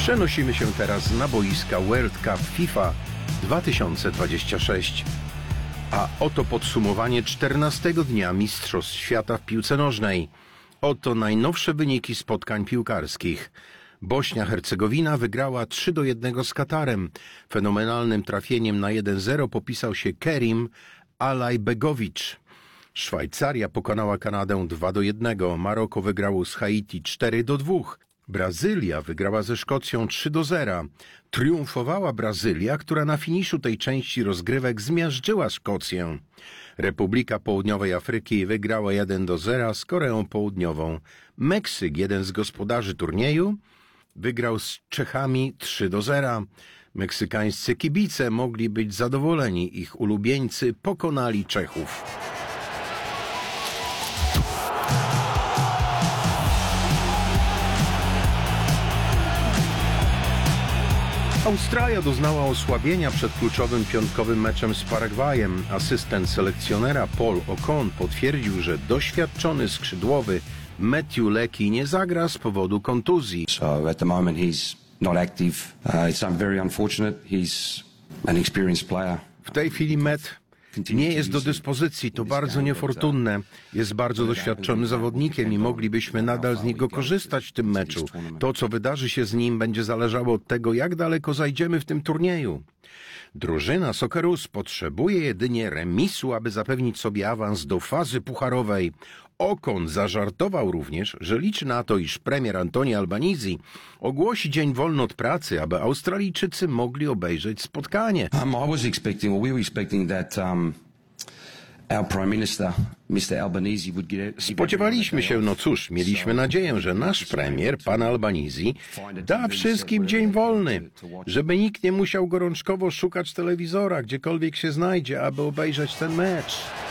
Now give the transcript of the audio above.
Przenosimy się teraz na boiska World Cup FIFA 2026. A oto podsumowanie 14 dnia Mistrzostw Świata w piłce nożnej. Oto najnowsze wyniki spotkań piłkarskich. Bośnia-Hercegowina wygrała 3-1 z Katarem. Fenomenalnym trafieniem na 1-0 popisał się Kerim Alajbegowicz. Szwajcaria pokonała Kanadę 2-1. Maroko wygrało z Haiti 4-2. Brazylia wygrała ze Szkocją 3-0. Triumfowała Brazylia, która na finiszu tej części rozgrywek zmiażdżyła Szkocję. Republika Południowej Afryki wygrała 1-0 z Koreą Południową. Meksyk, jeden z gospodarzy turnieju, wygrał z Czechami 3-0. Meksykańscy kibice mogli być zadowoleni. Ich ulubieńcy pokonali Czechów. Australia doznała osłabienia przed kluczowym piątkowym meczem z Paragwajem. Asystent selekcjonera Paul Ocon potwierdził, że doświadczony skrzydłowy Matthew Leckie nie zagra z powodu kontuzji. So at the moment he's not active. It's very unfortunate. He's an experienced player. W tej chwili Matt nie jest do dyspozycji, to bardzo niefortunne. Jest bardzo doświadczonym zawodnikiem i moglibyśmy nadal z niego korzystać w tym meczu. To, co wydarzy się z nim, będzie zależało od tego, jak daleko zajdziemy w tym turnieju. Drużyna Socceroos potrzebuje jedynie remisu, aby zapewnić sobie awans do fazy pucharowej. Ocon zażartował również, że liczy na to, iż premier Antonio Albanese ogłosi dzień wolny od pracy, aby Australijczycy mogli obejrzeć spotkanie. We were expecting that our Prime Minister, Mr. Albanese, would get. Spodziewaliśmy się, no cóż, mieliśmy nadzieję, że nasz premier, pan Albanese, da wszystkim dzień wolny, żeby nikt nie musiał gorączkowo szukać telewizora, gdziekolwiek się znajdzie, aby obejrzeć ten mecz.